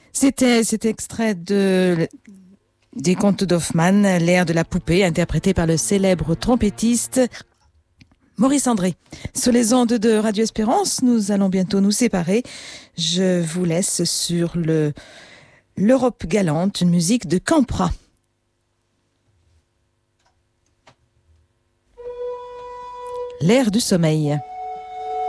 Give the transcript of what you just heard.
C'était cet extrait des contes d'Hoffmann, l'air de la poupée, interprété par le célèbre trompettiste Maurice André. Sur les ondes de Radio Espérance, nous allons bientôt nous séparer. Je vous laisse sur l'Europe galante, une musique de Campra. L'air du sommeil.